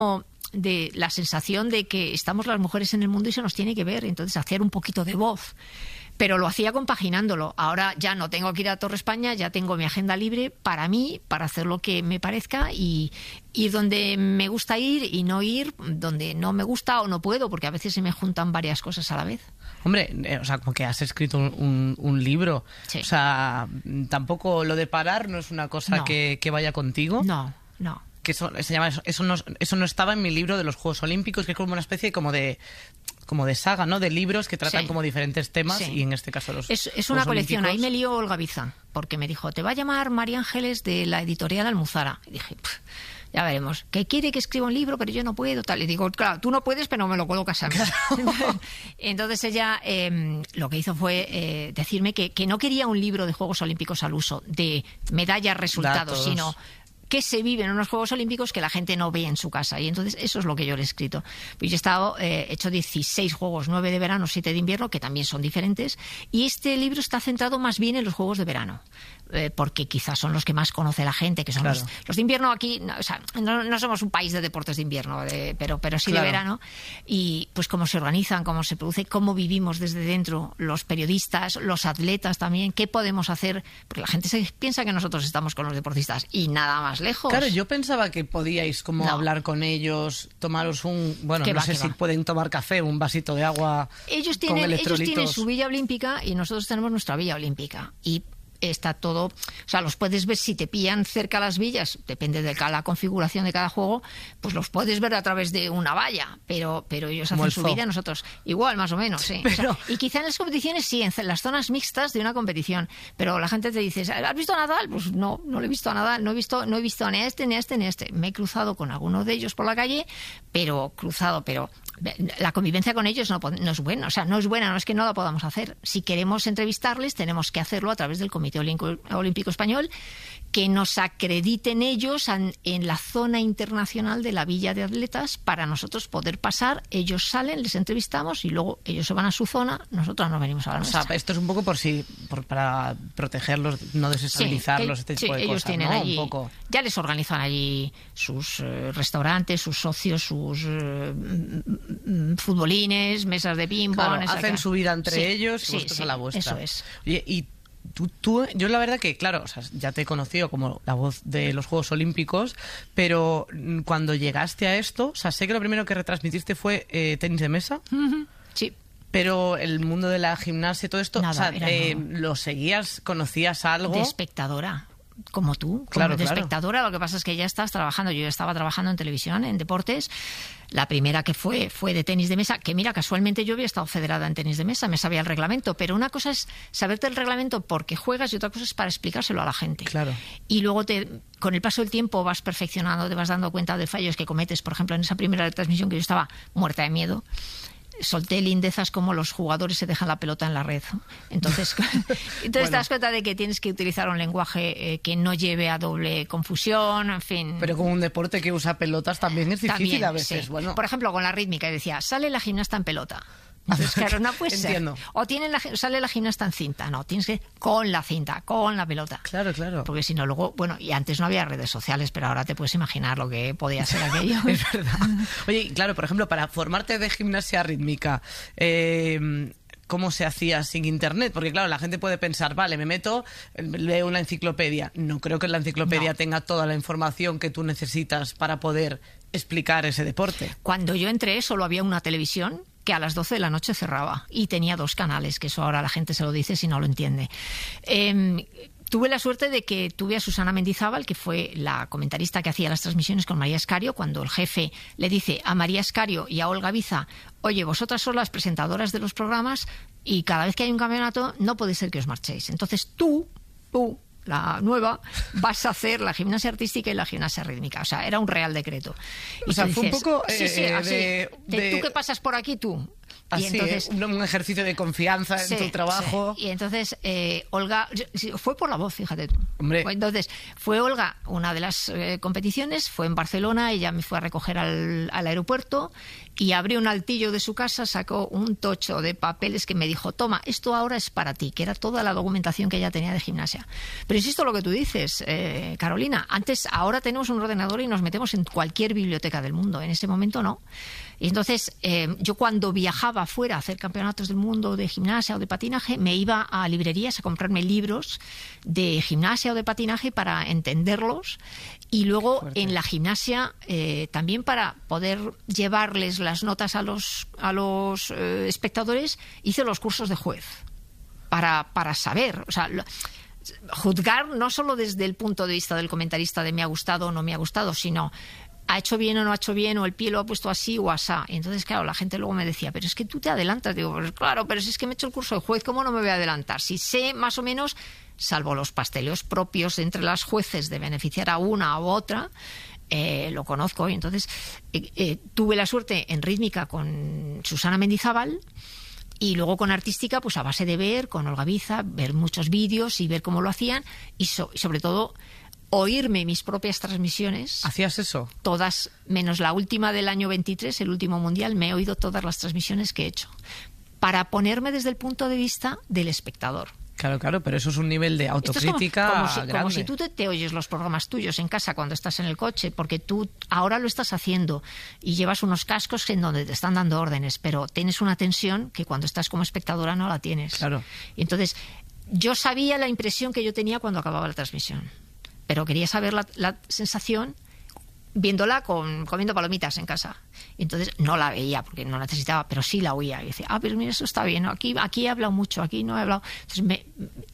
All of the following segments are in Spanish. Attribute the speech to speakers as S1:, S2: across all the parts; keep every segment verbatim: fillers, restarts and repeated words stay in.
S1: de la sensación de que estamos las mujeres en el mundo y se nos tiene que ver, entonces hacer un poquito de voz. Pero lo hacía compaginándolo. Ahora ya no tengo que ir a Torre España, ya tengo mi agenda libre para mí, para hacer lo que me parezca y ir donde me gusta ir y no ir donde no me gusta o no puedo, porque a veces se me juntan varias cosas a la vez.
S2: Hombre, eh, o sea, como que has escrito un, un, un libro. Sí. O sea, tampoco lo de parar no es una cosa no. que, que vaya contigo.
S1: No, no.
S2: Que eso, se llama, eso, eso, no, eso no estaba en mi libro de los Juegos Olímpicos, que es como una especie como de... como de saga, ¿no? De libros que tratan sí. como diferentes temas sí. y en este caso los
S1: Es, es una colección. Olímpicos. Ahí me lió Olga Biza, porque me dijo, te va a llamar María Ángeles de la editorial Almuzara. Y dije, ya veremos. Que quiere que escriba un libro, pero yo no puedo, tal. Y digo, claro, tú no puedes, pero me lo colocas a mí. Claro. Entonces ella eh, lo que hizo fue eh, decirme que, que no quería un libro de Juegos Olímpicos al uso, de medallas, resultados, Datos. sino... que se vive en unos Juegos Olímpicos que la gente no ve en su casa. Y entonces eso es lo que yo le he escrito. Pues yo he estado, eh, hecho dieciséis juegos, nueve de verano, siete de invierno, que también son diferentes. Y este libro está centrado más bien en los Juegos de verano. Eh, porque quizás son los que más conoce la gente, que son claro. los, los de invierno aquí. No, o sea, no, no somos un país de deportes de invierno, de, pero, pero sí claro. de verano. Y pues cómo se organizan, cómo se produce, cómo vivimos desde dentro, los periodistas, los atletas también, qué podemos hacer. Porque la gente se piensa que nosotros estamos con los deportistas y nada más lejos.
S2: Claro, yo pensaba que podíais como no. hablar con ellos, tomaros un... Bueno, no va, sé si va. pueden tomar café, un vasito de agua
S1: ellos tienen,
S2: con electrolitos.
S1: Ellos tienen su villa olímpica y nosotros tenemos nuestra villa olímpica. Y está todo... O sea, los puedes ver si te pillan cerca las villas, depende de la configuración de cada juego, pues los puedes ver a través de una valla, pero, pero ellos Como hacen su vida, nosotros igual, más o menos, sí. Pero... O sea, y quizá en las competiciones sí, en las zonas mixtas de una competición, pero la gente te dice, ¿has visto a Nadal? Pues no, no lo he visto a Nadal, no he visto, no he visto ni a este, ni a este, ni a este. Me he cruzado con alguno de ellos por la calle, pero cruzado, pero... La convivencia con ellos no, no es buena, o sea, no es buena, no es que no la podamos hacer. Si queremos entrevistarles, tenemos que hacerlo a través del Comité Olímpico Español, que nos acrediten ellos en, en la zona internacional de la Villa de Atletas para nosotros poder pasar. Ellos salen, les entrevistamos y luego ellos se van a su zona, nosotros nos venimos a la nuestra.
S2: O sea, esto es un poco por si, por, para protegerlos, no desestabilizarlos, sí, que, este tipo
S1: sí,
S2: de
S1: ellos
S2: cosas,
S1: tienen
S2: ¿no?
S1: allí,
S2: un poco.
S1: Ya les organizan allí sus eh, restaurantes, sus socios, sus eh, futbolines, mesas de ping-pong.
S2: Claro, hacen su vida entre sí, ellos y
S1: sí,
S2: vosotros
S1: sí,
S2: a la vuestra.
S1: Eso es.
S2: Oye, y Tú, tú, yo la verdad que, claro, o sea, ya te he conocido como la voz de los Juegos Olímpicos, pero cuando llegaste a esto, o sea, sé que lo primero que retransmitiste fue eh, tenis de mesa.
S1: Uh-huh. Sí.
S2: Pero el mundo de la gimnasia y todo esto,
S1: Nada,
S2: o sea, eh,
S1: no.
S2: ¿lo seguías, conocías algo?
S1: De espectadora. Como tú, como
S2: claro,
S1: de
S2: claro.
S1: espectadora. Lo que pasa es que ya estás trabajando. Yo ya estaba trabajando en televisión, en deportes. La primera que fue fue de tenis de mesa, que mira, casualmente yo había estado federada en tenis de mesa, me sabía el reglamento, pero una cosa es saberte el reglamento porque juegas y otra cosa es para explicárselo a la gente.
S2: Claro.
S1: Y luego te, con el paso del tiempo vas perfeccionando, te vas dando cuenta de fallos que cometes. Por ejemplo, en esa primera transmisión que yo estaba muerta de miedo, solté lindezas como los jugadores se dejan la pelota en la red. Entonces, entonces bueno. te das cuenta de que tienes que utilizar un lenguaje eh, que no lleve a doble confusión, en fin.
S2: Pero como un deporte que usa pelotas también es difícil
S1: también,
S2: a veces.
S1: Sí.
S2: Bueno.
S1: Por ejemplo, con la rítmica, decía, sale la gimnasta en pelota. Entonces, claro, no puede
S2: Entiendo.
S1: ser. O tiene la, sale la gimnasta en cinta. No, tienes que con la cinta, con la pelota.
S2: Claro, claro.
S1: Porque si no, luego, bueno, y antes no había redes sociales, pero ahora te puedes imaginar lo que podía ser aquello.
S2: Es verdad. Oye, claro, por ejemplo, para formarte de gimnasia rítmica, eh, ¿cómo se hacía sin internet? Porque claro, la gente puede pensar, vale, me meto, leo una enciclopedia. No creo que la enciclopedia no. tenga toda la información que tú necesitas para poder explicar ese deporte.
S1: Cuando yo entré solo había una televisión que a las doce de la noche cerraba y tenía dos canales, que eso ahora la gente se lo dice si no lo entiende. Eh, tuve la suerte de que tuve a Susana Mendizábal, que fue la comentarista que hacía las transmisiones con María Escario, cuando el jefe le dice a María Escario y a Olga Biza, oye, vosotras sois las presentadoras de los programas y cada vez que hay un campeonato no puede ser que os marchéis. Entonces tú, tú, la nueva, vas a hacer la gimnasia artística y la gimnasia rítmica. O sea, era un real decreto.
S2: Y o sea,
S1: dices,
S2: fue un poco...
S1: Sí, sí,
S2: eh,
S1: así.
S2: De,
S1: de,
S2: de...
S1: ¿Tú qué pasas por aquí, tú?
S2: Así,
S1: entonces,
S2: ¿eh? un, un ejercicio de confianza
S1: sí,
S2: en tu trabajo.
S1: Sí. Y entonces, eh, Olga, fue por la voz, fíjate tú.
S2: Hombre.
S1: Entonces, fue Olga, una de las eh, competiciones, fue en Barcelona, ella me fue a recoger al, al aeropuerto y abrió un altillo de su casa, sacó un tocho de papeles que me dijo, toma, esto ahora es para ti, que era toda la documentación que ella tenía de gimnasia. Pero insisto lo que tú dices, eh, Carolina, antes, ahora tenemos un ordenador y nos metemos en cualquier biblioteca del mundo, en ese momento no. Y entonces, eh, yo cuando viajaba fuera a hacer campeonatos del mundo de gimnasia o de patinaje, me iba a librerías a comprarme libros de gimnasia o de patinaje para entenderlos y luego
S2: Fuerte.
S1: En la gimnasia eh, también para poder llevarles las notas a los, a los eh, espectadores, hice los cursos de juez para, para saber, o sea, lo, juzgar no solo desde el punto de vista del comentarista de me ha gustado o no me ha gustado, sino ha hecho bien o no ha hecho bien, o el pie lo ha puesto así o asá. Y entonces, claro, la gente luego me decía, pero es que tú te adelantas. Digo, pues claro, pero si es que me he hecho el curso de juez, ¿cómo no me voy a adelantar? Si sé más o menos, salvo los pasteleos propios entre las jueces de beneficiar a una u otra, eh, lo conozco. Y entonces eh, eh, tuve la suerte en rítmica con Susana Mendizábal, y luego con artística, pues a base de ver, con Olga Biza, ver muchos vídeos y ver cómo lo hacían, y, so, y sobre todo oírme mis propias transmisiones.
S2: ¿Hacías eso?
S1: Todas, menos la última del año veintitrés, el último mundial, me he oído todas las transmisiones que he hecho, para ponerme desde el punto de vista del espectador.
S2: Claro, claro, pero eso es un nivel de autocrítica
S1: Esto es como, como, si,
S2: grande.
S1: como si tú te, te oyes los programas tuyos en casa cuando estás en el coche, porque tú ahora lo estás haciendo y llevas unos cascos en donde te están dando órdenes, pero tienes una tensión que cuando estás como espectadora no la tienes.
S2: Claro.
S1: Y entonces, yo sabía la impresión que yo tenía cuando acababa la transmisión, pero quería saber la, la sensación viéndola con, comiendo palomitas en casa. Y entonces no la veía porque no necesitaba, pero sí la oía. Y decía, ah, pero mira, eso está bien, aquí, aquí he hablado mucho, aquí no he hablado. Entonces me,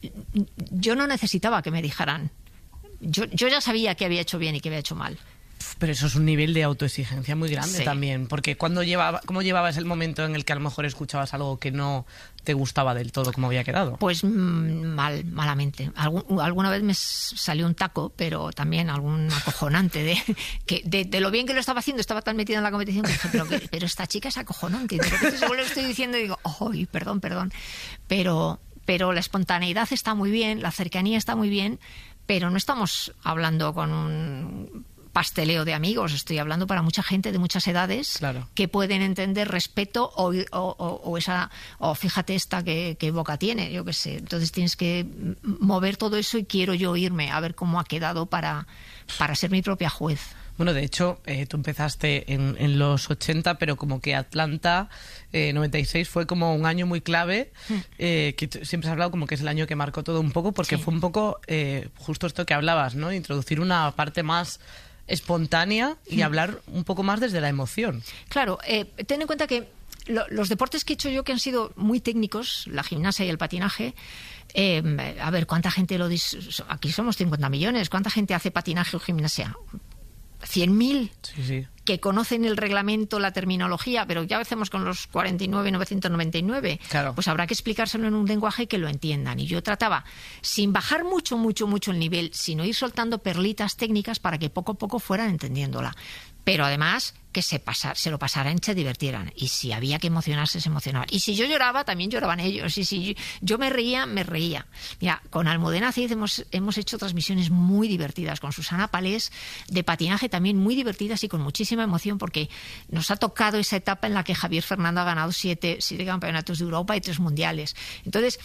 S1: yo no necesitaba que me dijeran. Yo, yo ya sabía qué había hecho bien y qué había hecho mal.
S2: Pero eso es un nivel de autoexigencia muy grande, sí. También, porque cuando llevaba, ¿cómo llevabas el momento en el que a lo mejor escuchabas algo que no te gustaba del todo como había quedado?
S1: Pues mmm, mal, malamente. Algún, alguna vez me salió un taco, pero también algún acojonante de, que, de, de lo bien que lo estaba haciendo. Estaba tan metida en la competición que dije, pero, pero esta chica es acojonante. Y de repente según lo estoy diciendo y digo, ¡ay, perdón, perdón! Pero, pero la espontaneidad está muy bien, la cercanía está muy bien, pero no estamos hablando con un pasteleo de amigos, estoy hablando para mucha gente de muchas edades,
S2: claro,
S1: que pueden entender respeto o, o, o, o esa, o fíjate esta que, que boca tiene, yo qué sé. Entonces tienes que mover todo eso y quiero yo irme a ver cómo ha quedado para, para ser mi propia juez.
S2: Bueno, de hecho, eh, tú empezaste en, en los ochenta, pero como que Atlanta eh, noventa y seis fue como un año muy clave, eh, que t- siempre has hablado como que es el año que marcó todo un poco, porque sí, fue un poco eh, justo esto que hablabas, ¿no? Introducir una parte más espontánea y sí, hablar un poco más desde la emoción.
S1: Claro, eh, ten en cuenta que lo, los deportes que he hecho yo, que han sido muy técnicos, la gimnasia y el patinaje, eh, a ver, ¿cuánta gente lo dice? Aquí somos cincuenta millones, ¿cuánta gente hace patinaje o gimnasia? ¿cien mil?
S2: Sí, sí.
S1: Que conocen el reglamento, la terminología, pero ya hacemos con los cuarenta y nueve mil novecientos noventa y nueve.
S2: Claro.
S1: Pues habrá que explicárselo en un lenguaje que lo entiendan. Y yo trataba, sin bajar mucho, mucho, mucho el nivel, sino ir soltando perlitas técnicas para que poco a poco fueran entendiéndola. Pero además que se, pasar, se lo pasaran y se divirtieran. Y si había que emocionarse, se emocionaban. Y si yo lloraba, también lloraban ellos. Y si yo, yo me reía, me reía. Mira, con Almudena Cid hemos, hemos hecho transmisiones muy divertidas. Con Susana Palés, de patinaje también muy divertidas y con muchísima emoción, porque nos ha tocado esa etapa en la que Javier Fernando ha ganado siete, siete campeonatos de Europa y tres mundiales. Entonces,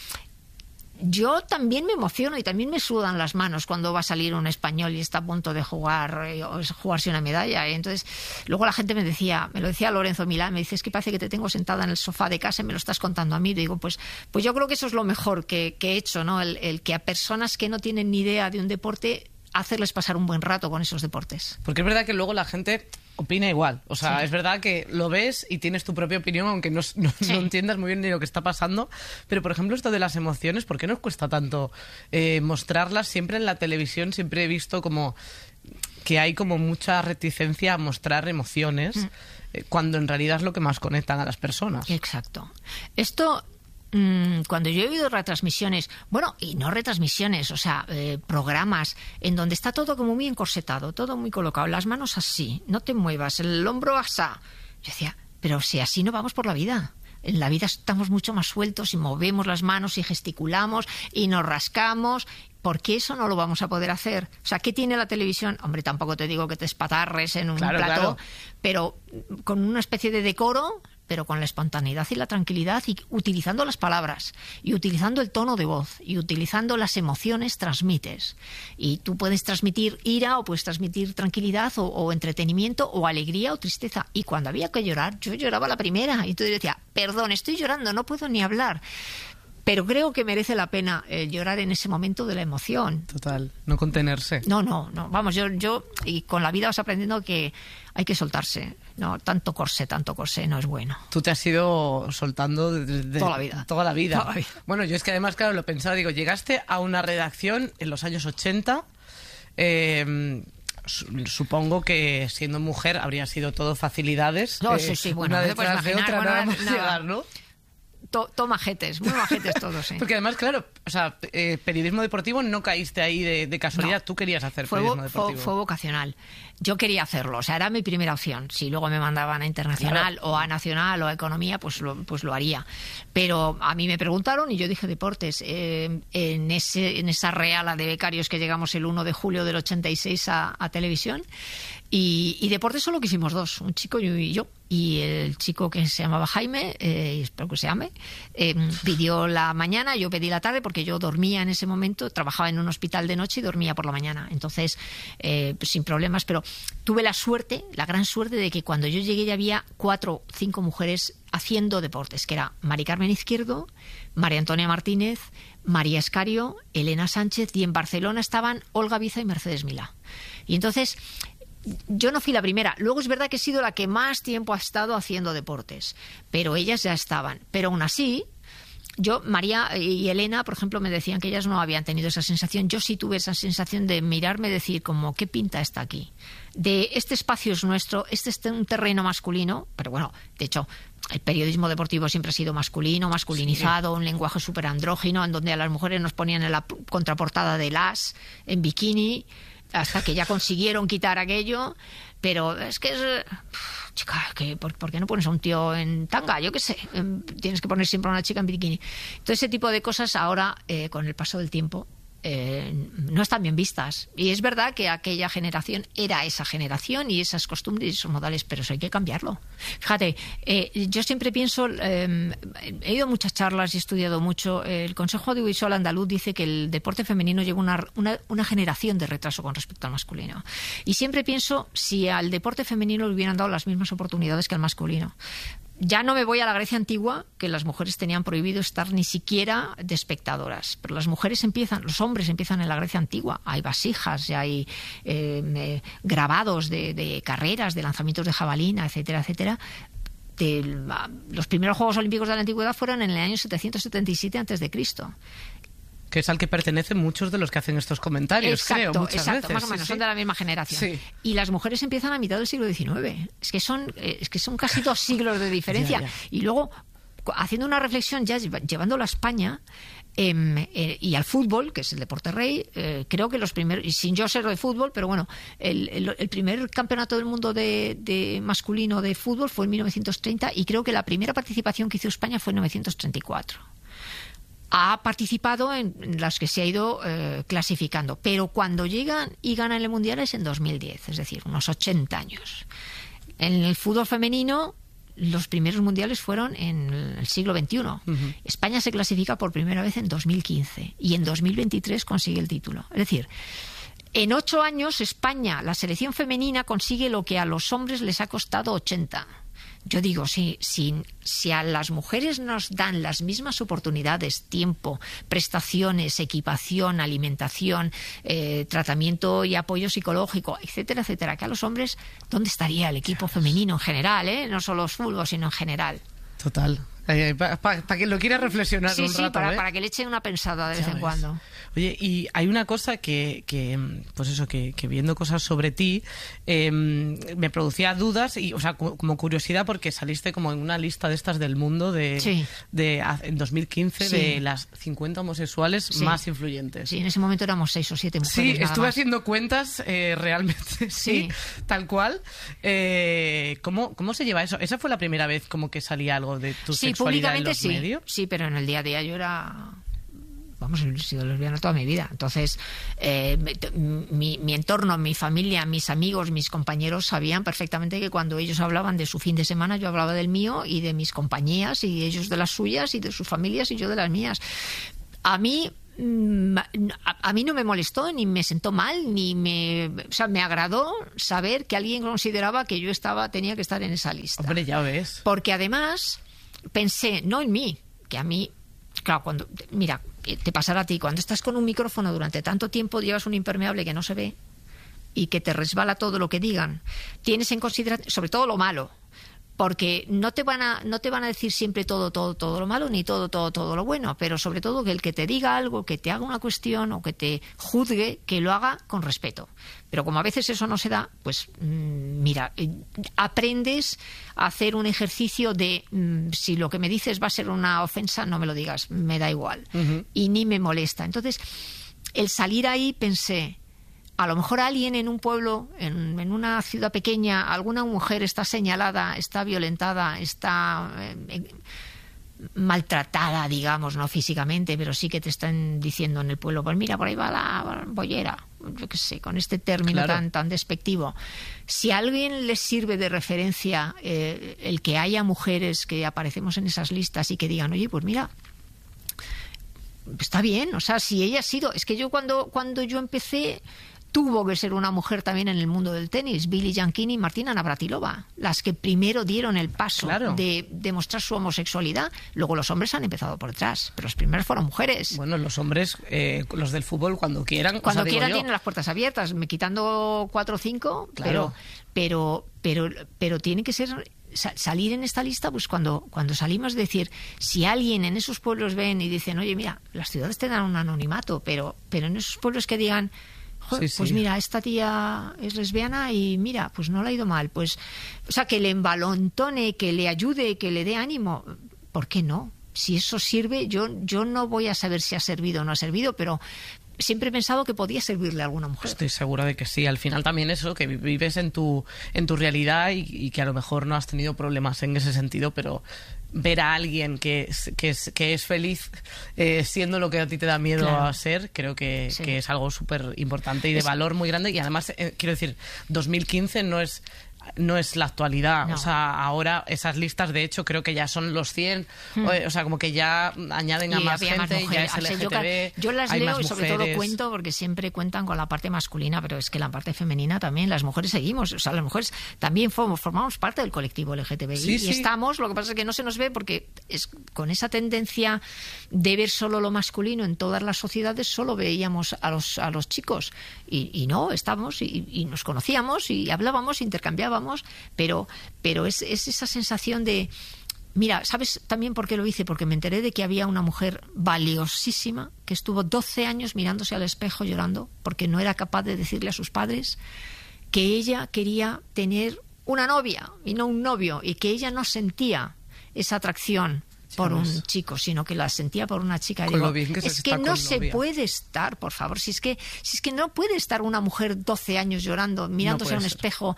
S1: yo también me emociono y también me sudan las manos cuando va a salir un español y está a punto de jugar eh, o jugarse una medalla. Y entonces, luego la gente me decía, me lo decía Lorenzo Milán, me dice, es que parece que te tengo sentada en el sofá de casa y me lo estás contando a mí. Y digo, pues, pues yo creo que eso es lo mejor que, que he hecho, ¿no? El, el que a personas que no tienen ni idea de un deporte, hacerles pasar un buen rato con esos deportes.
S2: Porque es verdad que luego la gente opina igual. O sea, sí, es verdad que lo ves y tienes tu propia opinión, aunque no, no, sí, no entiendas muy bien ni lo que está pasando. Pero, por ejemplo, esto de las emociones, ¿por qué nos cuesta tanto eh, mostrarlas? Siempre en la televisión siempre he visto como que hay como mucha reticencia a mostrar emociones, mm. eh, cuando en realidad es lo que más conectan a las personas.
S1: Exacto. Esto... Cuando yo he oído retransmisiones, bueno, y no retransmisiones, o sea, eh, programas en donde está todo como muy encorsetado, todo muy colocado, las manos así, no te muevas, el hombro así. Yo decía, pero si así no vamos por la vida. En la vida estamos mucho más sueltos y movemos las manos y gesticulamos y nos rascamos. ¿Por qué eso no lo vamos a poder hacer? O sea, ¿qué tiene la televisión? Hombre, tampoco te digo que te espatarres en un
S2: claro,
S1: plató,
S2: claro.
S1: pero con una especie de decoro, pero con la espontaneidad y la tranquilidad, y utilizando las palabras, y utilizando el tono de voz, y utilizando las emociones, transmites. Y tú puedes transmitir ira, o puedes transmitir tranquilidad, o, o entretenimiento, o alegría, o tristeza. Y cuando había que llorar, yo lloraba la primera, y entonces decía, perdón, estoy llorando, no puedo ni hablar. Pero creo que merece la pena eh, llorar en ese momento de la emoción.
S2: Total, no contenerse.
S1: No, no, no. Vamos, yo, yo y con la vida vas aprendiendo que hay que soltarse. No, tanto corsé, tanto corsé no es bueno.
S2: Tú te has ido soltando de, de,
S1: toda la vida.
S2: Toda la vida.
S1: Toda la vida.
S2: Bueno, yo es que además, claro, lo pensaba, digo, llegaste a una redacción en los años ochenta. Eh, Supongo que siendo mujer habría sido todo facilidades.
S1: No,
S2: eh,
S1: sí, sí, bueno,
S2: una
S1: no te puedes
S2: detrás de
S1: imaginar,
S2: otra,
S1: bueno,
S2: nada más
S1: nada.
S2: llegar, ¿no?
S1: To, to majetes, muy majetes todos, ¿eh?
S2: Porque además, claro, o sea, eh, periodismo deportivo no caíste ahí de, de casualidad,
S1: No.
S2: Tú querías hacer
S1: Fue,
S2: periodismo
S1: vo-
S2: deportivo.
S1: fue, fue vocacional. Yo quería hacerlo, o sea, era mi primera opción. Si luego me mandaban a Internacional
S2: Claro.
S1: o a Nacional o a Economía, pues lo, pues lo haría. Pero a mí me preguntaron y yo dije deportes. Eh, en, ese, en esa reala de becarios que llegamos el uno de julio del ochenta y seis a, a televisión. Y, y deportes solo quisimos dos, un chico y yo. Y el chico que se llamaba Jaime, eh, espero que se llame, eh, pidió la mañana, yo pedí la tarde porque yo dormía en ese momento, trabajaba en un hospital de noche y dormía por la mañana. Entonces, eh, pues sin problemas, pero tuve la suerte, la gran suerte de que cuando yo llegué ya había cuatro o cinco mujeres haciendo deportes, que era Mari Carmen Izquierdo, María Antonia Martínez, María Escario, Elena Sánchez, y en Barcelona estaban Olga Biza y Mercedes Milá. Y entonces yo no fui la primera. Luego es verdad que he sido la que más tiempo ha estado haciendo deportes, pero ellas ya estaban. Pero aún así, yo, María y Elena, por ejemplo, me decían que ellas no habían tenido esa sensación. Yo sí tuve esa sensación de mirarme y decir como, ¿qué pinta está aquí? De este espacio es nuestro, este es un terreno masculino, pero bueno, de hecho, el periodismo deportivo siempre ha sido masculino, masculinizado, sí. Un lenguaje súper andrógino, en donde a las mujeres nos ponían en la contraportada de Las, en bikini, hasta que ya consiguieron quitar aquello, pero es que es... Chica, que ¿por, ¿por qué no pones a un tío en tanga? Yo qué sé, tienes que poner siempre a una chica en bikini. Todo ese tipo de cosas ahora, eh, con el paso del tiempo, eh, no están bien vistas. Y es verdad que aquella generación era esa generación y esas costumbres y esos modales, pero eso hay que cambiarlo. Fíjate, eh, yo siempre pienso, eh, he ido a muchas charlas y he estudiado mucho. El Consejo Audiovisual Andaluz dice que el deporte femenino lleva una, una, una generación de retraso con respecto al masculino. Y siempre pienso si al deporte femenino le hubieran dado las mismas oportunidades que al masculino. Ya no me voy a la Grecia antigua, que las mujeres tenían prohibido estar ni siquiera de espectadoras. Pero las mujeres empiezan, los hombres empiezan en la Grecia antigua. Hay vasijas, hay eh, eh, grabados de, de carreras, de lanzamientos de jabalina, etcétera, etcétera. De, los primeros Juegos Olímpicos de la Antigüedad fueron en el año setecientos setenta y siete antes de Cristo.
S2: Que es al que pertenecen muchos de los que hacen estos comentarios,
S1: exacto,
S2: creo, muchas
S1: exacto,
S2: veces.
S1: más o menos,
S2: sí,
S1: son
S2: sí.
S1: de la misma generación.
S2: Sí.
S1: Y las mujeres empiezan a mitad del siglo diecinueve. Es que son, eh, es que son casi dos siglos de diferencia.
S2: ya, ya.
S1: Y luego, haciendo una reflexión, ya llevándolo a España eh, eh, y al fútbol, que es el deporte rey, eh, creo que los primeros, y sin yo ser de fútbol, pero bueno, el, el, el primer campeonato del mundo de, de masculino de fútbol fue en mil novecientos treinta y creo que la primera participación que hizo España fue en mil novecientos treinta y cuatro. Ha participado en las que se ha ido eh, clasificando, pero cuando llegan y ganan el Mundial es en dos mil diez, es decir, unos ochenta años. En el fútbol femenino, los primeros mundiales fueron en el siglo veintiuno. Uh-huh. España se clasifica por primera vez en dos mil quince y en dos mil veintitrés consigue el título. Es decir, en ocho años España, la selección femenina, consigue lo que a los hombres les ha costado ochenta. Yo digo, si, si, si a las mujeres nos dan las mismas oportunidades, tiempo, prestaciones, equipación, alimentación, eh, tratamiento y apoyo psicológico, etcétera, etcétera, que a los hombres, ¿dónde estaría el equipo femenino en general? ¿eh? No solo los fútbol, sino en general.
S2: Total. Eh, Para pa, pa que lo quiera reflexionar
S1: sí,
S2: un
S1: sí,
S2: rato,
S1: para,
S2: ¿eh?
S1: para que le echen una pensada de vez en cuando.
S2: Oye, y hay una cosa que, que pues eso, que, que viendo cosas sobre ti, eh, me producía dudas, y, o sea, como curiosidad, porque saliste como en una lista de estas del mundo de,
S1: sí.
S2: de en dos mil quince sí. de las cincuenta homosexuales sí. más influyentes.
S1: Sí, en ese momento éramos seis o siete mujeres.
S2: Sí,
S1: nada
S2: estuve
S1: más.
S2: haciendo cuentas, eh, realmente, sí, sí, tal cual. Eh, ¿cómo, ¿Cómo se lleva eso? ¿Esa fue la primera vez como que salía algo de tus
S1: Sí, sí,
S2: sexualidad en
S1: públicamente
S2: los
S1: sí.
S2: medios?
S1: Sí, pero en el día a día yo era... Vamos, he sido lesbiana toda mi vida. Entonces, eh, mi, mi entorno, mi familia, mis amigos, mis compañeros sabían perfectamente que cuando ellos hablaban de su fin de semana, yo hablaba del mío y de mis compañías, y ellos de las suyas y de sus familias y yo de las mías. A mí... A, a mí no me molestó, ni me sentó mal, ni me... O sea, me agradó saber que alguien consideraba que yo estaba tenía que estar en esa lista.
S2: Hombre, ya ves.
S1: Porque además pensé, no en mí, que a mí... Claro, cuando... Mira, te pasará a ti. Cuando estás con un micrófono durante tanto tiempo, llevas un impermeable que no se ve y que te resbala todo lo que digan. Tienes en consideración, sobre todo lo malo, porque no te van a no te van a decir siempre todo todo todo lo malo ni todo todo todo lo bueno, pero sobre todo que el que te diga algo, que te haga una cuestión o que te juzgue, que lo haga con respeto. Pero como a veces eso no se da, pues mmm, mira, eh, aprendes a hacer un ejercicio de mmm, si lo que me dices va a ser una ofensa, no me lo digas, me da igual. Uh-huh. Y ni me molesta. Entonces, el salir ahí pensé, a lo mejor alguien en un pueblo, en, en una ciudad pequeña, alguna mujer está señalada, está violentada, está eh, maltratada, digamos, no físicamente, pero sí que te están diciendo en el pueblo, pues mira, por ahí va la bollera, yo qué sé, con este término claro. tan, tan despectivo. Si a alguien les sirve de referencia eh, el que haya mujeres que aparecemos en esas listas y que digan, oye, pues mira, está bien, o sea, si ella ha sido... Es que yo cuando, cuando yo empecé... Tuvo que ser una mujer también en el mundo del tenis, Billie Jean King y Martina Navratilova, las que primero dieron el paso claro. de demostrar su homosexualidad. Luego los hombres han empezado por detrás, pero los primeros fueron mujeres.
S2: Bueno, los hombres, eh, los del fútbol, cuando quieran...
S1: Cuando
S2: o sea,
S1: quieran
S2: digo yo,
S1: tienen las puertas abiertas, me quitando cuatro o cinco, claro. pero, pero, pero, pero tiene que ser... salir en esta lista, pues cuando, cuando salimos, decir, si alguien en esos pueblos ven y dicen, oye, mira, las ciudades te dan un anonimato, pero, pero en esos pueblos que digan... Sí, sí. Pues mira, esta tía es lesbiana y mira, pues no le ha ido mal. Pues, o sea, que le envalontone, que le ayude, que le dé ánimo. ¿Por qué no? Si eso sirve, yo, yo no voy a saber si ha servido o no ha servido, pero siempre he pensado que podía servirle a alguna mujer.
S2: Estoy segura de que sí. Al final también eso, que vives en tu, en tu realidad y, y que a lo mejor no has tenido problemas en ese sentido, pero... ver a alguien que es, que es, que es feliz eh, siendo lo que a ti te da miedo claro. a ser, creo que, sí. que es algo súper importante y de es... valor muy grande. Y además, eh, quiero decir, dos mil quince no es... no es la actualidad, no. O sea, ahora esas listas de hecho creo que ya son los cien, hmm. o, o sea, como que ya añaden y a más gente, más ya es L G T B,
S1: yo, yo las
S2: hay
S1: leo
S2: más
S1: y sobre
S2: mujeres.
S1: todo cuento porque siempre cuentan con la parte masculina, pero es que la parte femenina también, las mujeres seguimos, o sea, las mujeres también formamos, formamos parte del colectivo L G T B I sí, y sí. estamos, lo que pasa es que no se nos ve porque es con esa tendencia de ver solo lo masculino en todas las sociedades, solo veíamos a los, a los chicos y, y no, estamos y, y nos conocíamos y hablábamos, intercambiábamos, pero pero es, es esa sensación de... Mira, ¿sabes también por qué lo hice? Porque me enteré de que había una mujer valiosísima que estuvo doce años mirándose al espejo llorando porque no era capaz de decirle a sus padres que ella quería tener una novia y no un novio y que ella no sentía esa atracción por un chico, sino que la sentía por una chica. Y digo, que es que no se puede estar, por favor, si es que si es que no puede estar una mujer doce años llorando, mirándose no a un ser. espejo,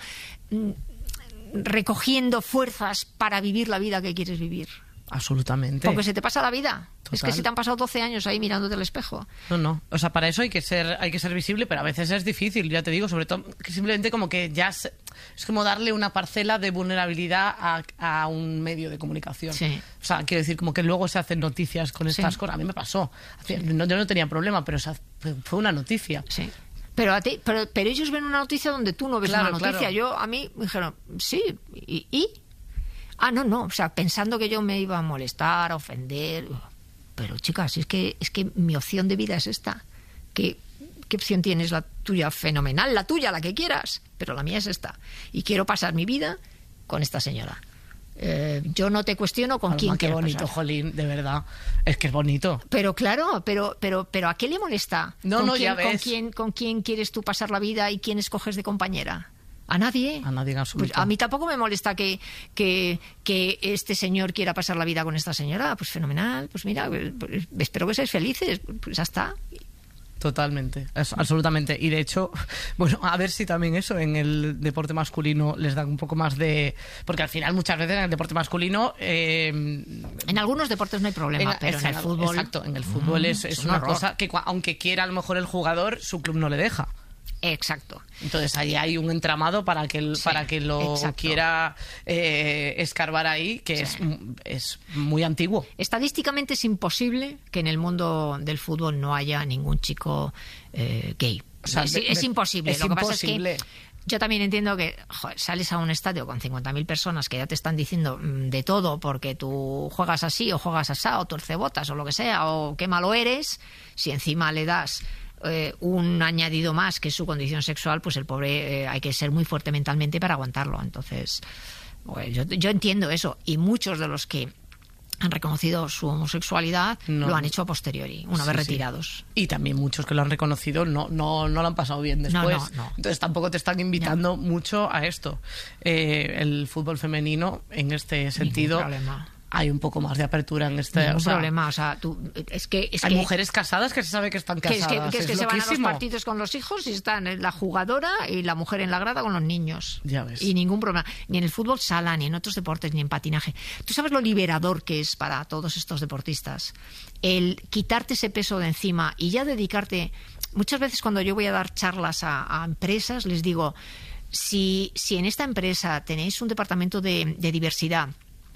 S1: recogiendo fuerzas para vivir la vida que quieres vivir.
S2: Absolutamente.
S1: Porque se te pasa la vida.
S2: Total.
S1: Es que si te han pasado doce años ahí mirándote al espejo.
S2: No, no. O sea, para eso hay que ser hay que ser visible, pero a veces es difícil, ya te digo, sobre todo que simplemente como que ya se, es como darle una parcela de vulnerabilidad a, a un medio de comunicación.
S1: Sí.
S2: O sea, quiero decir, como que luego se hacen noticias con estas sí. cosas. A mí me pasó. Sí. No, yo no tenía problema, pero o sea, fue una noticia.
S1: Sí. Pero, a ti, pero pero ellos ven una noticia donde tú no ves claro, una noticia. Claro. Yo a mí me dijeron, sí, ¿y? ¿y? Ah, no, no, o sea, pensando que yo me iba a molestar, a ofender. Pero, chicas, es que es que mi opción de vida es esta. ¿Qué, qué opción tienes? La tuya, fenomenal, la tuya, la que quieras. Pero la mía es esta. Y quiero pasar mi vida con esta señora. Eh, yo no te cuestiono con Alma, quién
S2: qué bonito,
S1: pasar.
S2: Jolín, de verdad. Es que es bonito.
S1: Pero claro, pero pero pero ¿a qué le molesta?
S2: No,
S1: ¿Con
S2: no,
S1: quién,
S2: ya ves.
S1: ¿con quién, ¿Con quién quieres tú pasar la vida y quién escoges de compañera? A nadie.
S2: A nadie en absoluto.
S1: Pues a mí tampoco me molesta que, que, que este señor quiera pasar la vida con esta señora. Pues fenomenal. Pues mira, pues espero que seáis felices. Pues ya está.
S2: Totalmente, es, absolutamente. Y de hecho, bueno, a ver si también eso en el deporte masculino les da un poco más de... Porque al final muchas veces en el deporte masculino... Eh,
S1: en algunos deportes no hay problema, en, pero en el fútbol...
S2: Exacto, en el fútbol mm, es, es, es una horror. Cosa que aunque quiera a lo mejor el jugador, su club no le deja.
S1: Exacto.
S2: Entonces ahí hay un entramado para que, sí, para que lo exacto. quiera eh, escarbar ahí, que sí. es, es muy antiguo.
S1: Estadísticamente es imposible que en el mundo del fútbol no haya ningún chico eh, gay. O sea, es, de, es imposible.
S2: Es
S1: lo que
S2: imposible.
S1: pasa es que yo también entiendo que joder, sales a un estadio con cincuenta mil personas que ya te están diciendo mmm, de todo porque tú juegas así o juegas asá o torcebotas o lo que sea o qué malo eres, si encima le das... Eh, un añadido más que es su condición sexual, pues el pobre eh, hay que ser muy fuerte mentalmente para aguantarlo. Entonces, bueno, yo, yo entiendo eso, y muchos de los que han reconocido su homosexualidad no. lo han hecho a posteriori, una sí, vez retirados.
S2: Sí. Y también muchos que lo han reconocido no, no, no lo han pasado bien después.
S1: No, no, no.
S2: Entonces tampoco te están invitando no. mucho a esto. Eh, el fútbol femenino, en este sentido...
S1: Ningún problema.
S2: Hay un poco más de apertura en este...
S1: Ningún
S2: o sea,
S1: problema, o sea, tú, es que... Es
S2: hay
S1: que,
S2: mujeres casadas que se sabe que están casadas.
S1: Que es que, que, es que
S2: es
S1: se
S2: loquísimo.
S1: Van a los partidos con los hijos y están la jugadora y la mujer en la grada con los niños.
S2: Ya ves.
S1: Y ningún problema. Ni en el fútbol sala, ni en otros deportes, ni en patinaje. Tú sabes lo liberador que es para todos estos deportistas. El quitarte ese peso de encima y ya dedicarte... Muchas veces cuando yo voy a dar charlas a, a empresas, les digo, si, si en esta empresa tenéis un departamento de, de diversidad...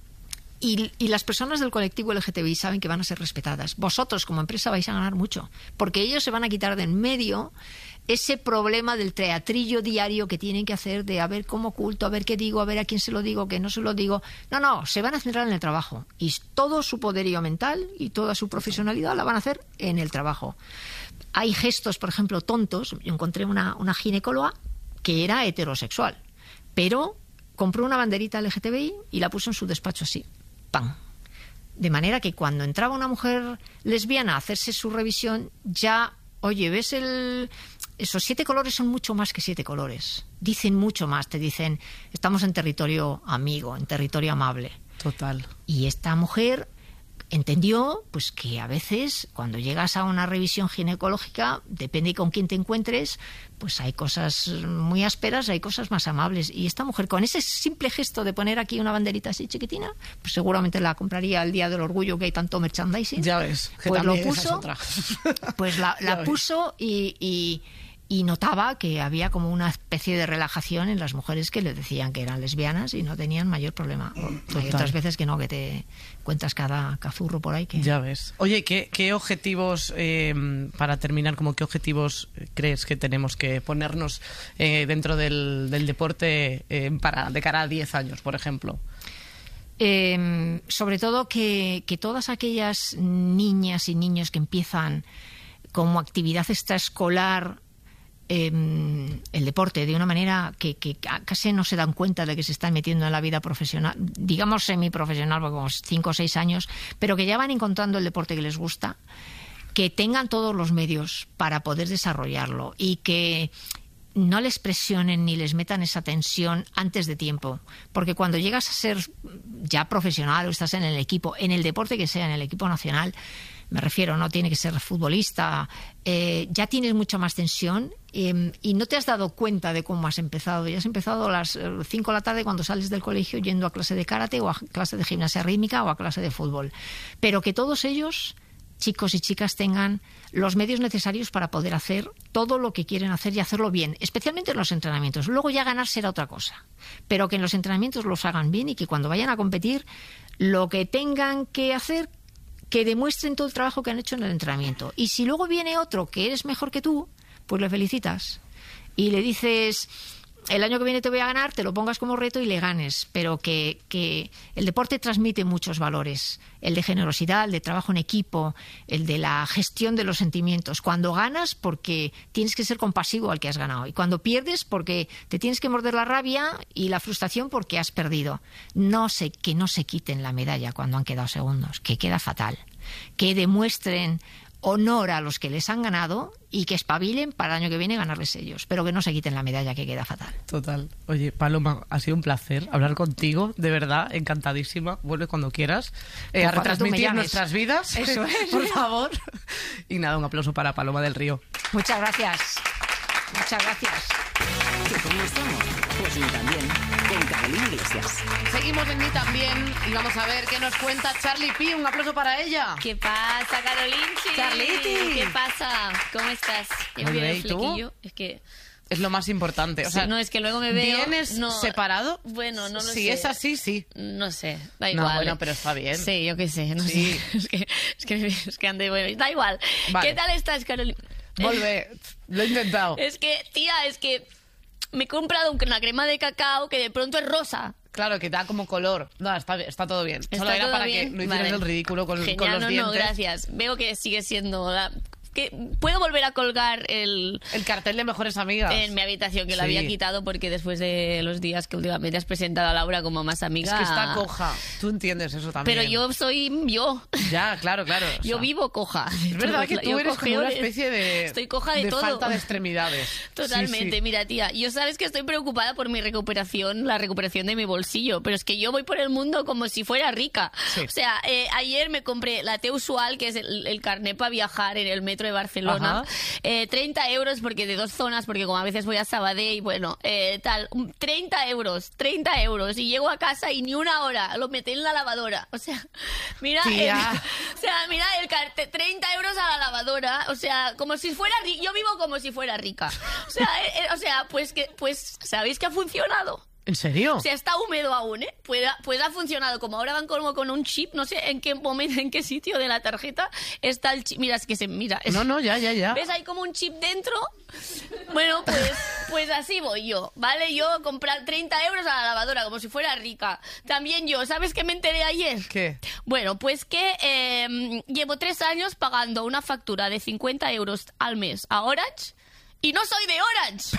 S1: Y, y las personas del colectivo L G T B I saben que van a ser respetadas. Vosotros como empresa vais a ganar mucho, porque ellos se van a quitar de en medio ese problema del teatrillo diario que tienen que hacer de a ver cómo oculto, a ver qué digo, a ver a quién se lo digo, que no se lo digo. No, no, se van a centrar en el trabajo. Y todo su poderío mental y toda su profesionalidad la van a hacer en el trabajo. Hay gestos, por ejemplo, tontos. Yo encontré una, una ginecóloga que era heterosexual, pero compró una banderita L G T B I y la puso en su despacho así. ¡Pam! De manera que cuando entraba una mujer lesbiana a hacerse su revisión, ya, oye, ¿ves el...? Esos siete colores son mucho más que siete colores. Dicen mucho más, te dicen, estamos en territorio amigo, en territorio amable.
S2: Total.
S1: Y esta mujer entendió pues que a veces cuando llegas a una revisión ginecológica, depende con quién te encuentres, pues hay cosas muy ásperas, hay cosas más amables. Y esta mujer, con ese simple gesto de poner aquí una banderita así chiquitina, pues seguramente la compraría el Día del Orgullo, que hay tanto merchandising.
S2: Ya ves, que
S1: pues lo
S2: puso,
S1: puso,
S2: otra.
S1: pues la, la puso y... y Y notaba que había como una especie de relajación en las mujeres que le decían que eran lesbianas y no tenían mayor problema.
S2: Total.
S1: Hay otras veces que no, que te cuentas cada cazurro por ahí. Que...
S2: Ya ves. Oye, ¿qué, qué objetivos, eh, para terminar, como qué objetivos crees que tenemos que ponernos eh, dentro del, del deporte eh, para de cara a diez años, por ejemplo?
S1: Eh, sobre todo que, que todas aquellas niñas y niños que empiezan como actividad extraescolar Eh, el deporte de una manera que, que casi no se dan cuenta de que se están metiendo en la vida profesional, digamos semiprofesional, porque como cinco o seis años, pero que ya van encontrando el deporte que les gusta, que tengan todos los medios para poder desarrollarlo y que no les presionen ni les metan esa tensión antes de tiempo, porque cuando llegas a ser ya profesional o estás en el equipo, en el deporte que sea, en el equipo nacional, me refiero, no tiene que ser futbolista, eh, ya tienes mucha más tensión eh, y no te has dado cuenta de cómo has empezado. Ya has empezado a las cinco de la tarde cuando sales del colegio yendo a clase de karate o a clase de gimnasia rítmica o a clase de fútbol. Pero que todos ellos, chicos y chicas, tengan los medios necesarios para poder hacer todo lo que quieren hacer y hacerlo bien, especialmente en los entrenamientos. Luego ya ganar será otra cosa, pero que en los entrenamientos los hagan bien y que cuando vayan a competir, lo que tengan que hacer, que demuestren todo el trabajo que han hecho en el entrenamiento. Y si luego viene otro que es mejor que tú, pues le felicitas y le dices, el año que viene te voy a ganar, te lo pongas como reto y le ganes. Pero que, que el deporte transmite muchos valores, el de generosidad, el de trabajo en equipo, el de la gestión de los sentimientos. Cuando ganas, porque tienes que ser compasivo al que has ganado, y cuando pierdes, porque te tienes que morder la rabia y la frustración porque has perdido. No se, que no se quiten la medalla cuando han quedado segundos, que queda fatal. Que demuestren honor a los que les han ganado y que espabilen para el año que viene ganarles ellos, pero que no se quiten la medalla, que queda fatal.
S2: Total. Oye, Paloma, ha sido un placer hablar contigo, de verdad, encantadísima. Vuelve cuando quieras eh, a retransmitir nuestras vidas.
S1: Eso es.
S2: Por favor. Y nada, un aplauso para Paloma del Río.
S1: Muchas gracias. Muchas gracias.
S3: ¿Cómo estamos? Pues ni también, con Carolina Iglesias.
S2: Seguimos en Ni También y vamos a ver qué nos cuenta Charlie P. Un aplauso para ella.
S4: ¿Qué pasa, Carolinchi?
S2: Charliti.
S4: ¿Qué pasa? ¿Cómo estás?
S2: Muy bien, ¿y tú?
S4: Es que...
S2: Es lo más importante. O sea,
S4: sí, no, es que luego me veo...
S2: ¿Vienes
S4: no,
S2: separado?
S4: Bueno, no lo sé.
S2: Si es así, sí.
S4: No sé, da
S2: No,
S4: igual.
S2: bueno, pero está bien.
S4: Sí, yo qué sé, no
S2: Sí.
S4: sé. Es que, es que, es que ande, bueno, da igual.
S2: Vale.
S4: ¿Qué tal estás, Carolina?
S2: Volve, lo he intentado.
S4: Es que, tía, es que me he comprado una crema de cacao que de pronto es rosa.
S2: Claro, que da como color. No, está, está todo bien.
S4: ¿Está
S2: Solo era
S4: todo
S2: para
S4: bien?
S2: que no hicieras
S4: Vale.
S2: el ridículo con,
S4: Genial,
S2: con los
S4: no,
S2: dientes.
S4: no, gracias. Veo que sigue siendo... La... que ¿Puedo volver a colgar el...
S2: El cartel de Mejores Amigas.
S4: en mi habitación, que lo
S2: Sí.
S4: había quitado porque después de los días que últimamente has presentado a Laura como más amiga...
S2: Es que está coja. Tú entiendes eso también.
S4: Pero yo soy yo.
S2: Ya, claro, claro. O
S4: Yo
S2: sea,
S4: vivo coja.
S2: Es verdad que tú
S4: Yo
S2: eres como
S4: cojeo
S2: una
S4: de-
S2: especie de...
S4: Estoy coja de, todo.
S2: falta de extremidades.
S4: Totalmente.
S2: Sí, sí.
S4: Mira, tía, yo sabes que estoy preocupada por mi recuperación, la recuperación de mi bolsillo, pero es que yo voy por el mundo como si fuera rica.
S2: Sí.
S4: O sea, eh, ayer me compré la T usual, que es el, el carnet para viajar en el metro de Barcelona.
S2: Ajá.
S4: Eh, treinta euros porque de dos zonas, porque como a veces voy a Sabadell y bueno, eh, tal, um, treinta euros, treinta euros. Y llego a casa y ni una hora, lo metí en la lavadora. O sea, mira, el,
S2: Tía.
S4: o sea, mira el cartel, treinta euros a la lavadora. O sea, como si fuera rica. Yo vivo como si fuera rica. O sea, eh, eh, o sea, pues que, pues, ¿sabéis que ha funcionado?
S2: ¿En serio?
S4: O sea, está húmedo aún, ¿eh? Pues ha, pues ha funcionado. Como ahora van como con un chip, no sé en qué momento, en qué sitio de la tarjeta está el chip. Mira, es que se mira. es-
S2: No, no, ya, ya, ya.
S4: ¿Ves? Hay como un chip dentro. Bueno, pues, pues así voy yo, ¿vale? Yo comprar treinta euros a la lavadora, como si fuera rica. También yo, ¿sabes qué me enteré ayer?
S2: ¿Qué?
S4: Bueno, pues que eh, llevo tres años pagando una factura de cincuenta euros al mes a Orange. Y no soy de Orange.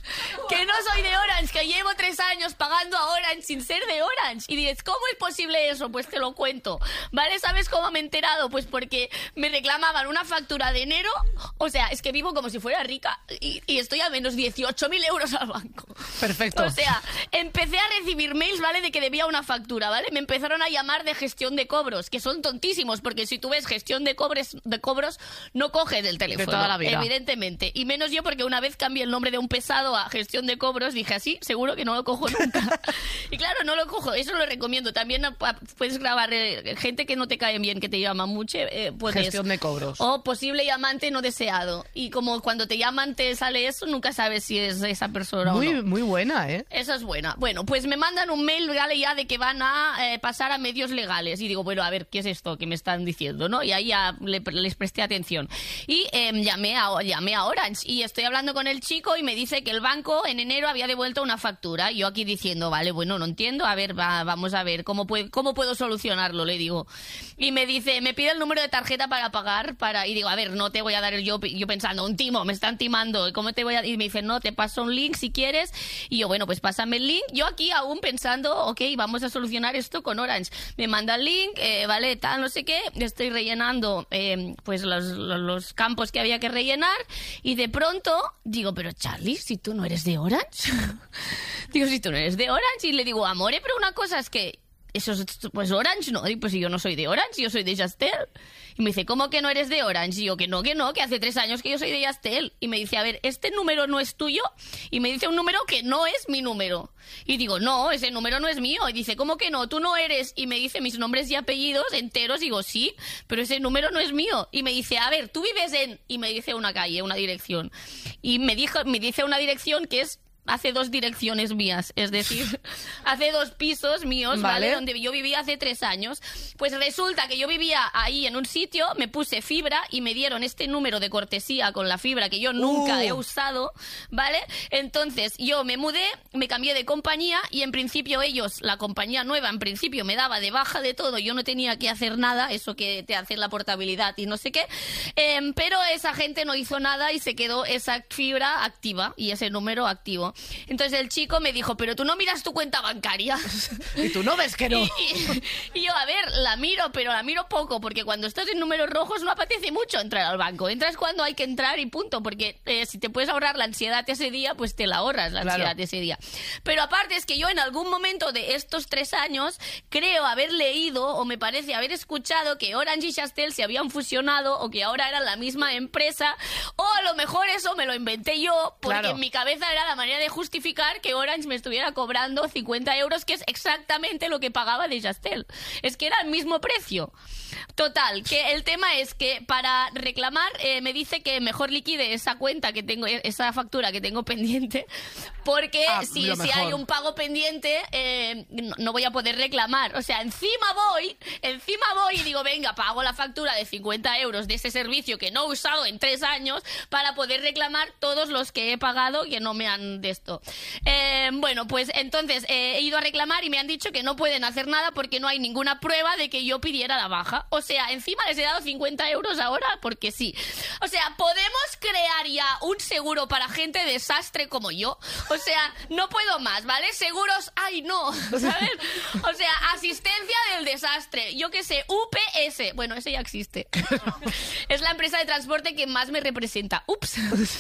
S4: Que no soy de Orange, que llevo tres años pagando a Orange sin ser de Orange. Y dices, ¿cómo es posible eso? Pues te lo cuento. ¿Vale? ¿Sabes cómo me he enterado? Pues porque me reclamaban una factura de enero. O sea, es que vivo como si fuera rica y, y estoy a menos dieciocho mil euros al banco.
S2: Perfecto.
S4: O sea, empecé a recibir mails, ¿vale? De que debía una factura, ¿vale? Me empezaron a llamar de gestión de cobros, que son tontísimos, porque si tú ves gestión de cobros, de cobros no coges el teléfono.
S2: toda la vida.
S4: Evidentemente. Y menos yo, porque una vez cambié el nombre de un pesado a gestión de cobros, dije así, seguro que no lo cojo nunca. Y claro, no lo cojo, eso lo recomiendo. También ah, puedes grabar eh, gente que no te cae bien, que te llama mucho, eh, puedes...
S2: Gestión de cobros.
S4: O posible llamante no deseado. Y como cuando te llaman te sale eso, nunca sabes si es esa persona
S2: Muy,
S4: o no.
S2: muy buena, ¿eh?
S4: Esa es buena. Bueno, pues me mandan un mail legal ya de que van a eh, pasar a medios legales. Y digo, bueno, a ver, ¿qué es esto que me están diciendo? ¿No? Y ahí ya le- les presté atención. Y eh, llamé, a, llamé a Orange y estoy hablando con el chico y me dice que el banco en enero había devuelto una factura. Y yo aquí diciendo, vale, bueno, no entiendo. A ver, va, vamos a ver, ¿cómo, puede, ¿cómo puedo solucionarlo? Le digo. Y me dice, me pide el número de tarjeta para pagar. para Y digo, a ver, no te voy a dar el yo, yo pensando, un timo, me están timando. ¿Cómo te voy a...? Y me dice, no, te paso un link si quieres. Y yo, bueno, pues pásame el link. Yo aquí aún pensando, ok, vamos a solucionar esto con Orange. Me manda el link, eh, vale, tal, no sé qué. Estoy rellenando eh, pues los, los, los campos que había que rellenar. Y de pronto digo, pero Charlie, si tú no eres de Orange. Digo, si tú no eres de Orange. Y le digo, amore, pero una cosa es que eso es, pues Orange, no. Y pues si yo no soy de Orange, yo soy de Yastel. Y me dice, ¿cómo que no eres de Orange? Y yo, que no, que no, que hace tres años que yo soy de Yastel. Y me dice, a ver, ¿este número no es tuyo? Y me dice un número que no es mi número. Y digo, no, ese número no es mío. Y dice, ¿cómo que no? Tú no eres. Y me dice mis nombres y apellidos enteros. Y digo, sí, pero ese número no es mío. Y me dice, a ver, tú vives en... Y me dice una calle, una dirección. Y me, dijo, me dice una dirección que es... hace dos direcciones mías, es decir, hace dos pisos míos, ¿vale?
S2: Vale.
S4: Donde yo vivía hace tres años. Pues resulta que yo vivía ahí en un sitio, me puse fibra y me dieron este número de cortesía con la fibra que yo nunca
S2: Uh.
S4: he usado, ¿vale? Entonces yo me mudé, me cambié de compañía y en principio ellos, la compañía nueva, en principio me daba de baja de todo, yo no tenía que hacer nada, eso que te hace la portabilidad y no sé qué, Em, pero esa gente no hizo nada y se quedó esa fibra activa y ese número activo. ¿no? Entonces el chico me dijo, pero tú no miras tu cuenta bancaria.
S2: Y tú no ves que no.
S4: Y, y, y yo, a ver, la miro, pero la miro poco, porque cuando estás en números rojos no apetece mucho entrar al banco. Entras cuando hay que entrar y punto, porque eh, si te puedes ahorrar la ansiedad ese día, pues te la ahorras la ansiedad
S2: Claro.
S4: ese día. Pero aparte es que yo en algún momento de estos tres años creo haber leído, o me parece haber escuchado, que Orange y Yastel se habían fusionado o que ahora eran la misma empresa, o a lo mejor eso me lo inventé yo, porque
S2: Claro.
S4: en mi cabeza era la manera de justificar que Orange me estuviera cobrando cincuenta euros, que es exactamente lo que pagaba de Yastel. Es que era el mismo precio. Total, que el tema es que para reclamar eh, me dice que mejor liquide esa cuenta que tengo, esa factura que tengo pendiente, porque
S2: Ah,
S4: si,
S2: lo
S4: si
S2: mejor.
S4: hay un pago pendiente eh, no, no voy a poder reclamar. O sea, encima voy, encima voy y digo, venga, pago la factura de cincuenta euros de ese servicio que no he usado en tres años para poder reclamar todos los que he pagado que no me han de esto. Eh, bueno, pues entonces eh, he ido a reclamar y me han dicho que no pueden hacer nada porque no hay ninguna prueba de que yo pidiera la baja. O sea, encima les he dado cincuenta euros ahora porque sí. O sea, ¿podemos crear ya un seguro para gente desastre como yo? O sea, no puedo más, ¿vale? Seguros, ay no, ¿sabes? O sea, asistencia del desastre. Yo qué sé, U P S. Bueno, ese ya existe. Es la empresa de transporte que más me representa. Ups.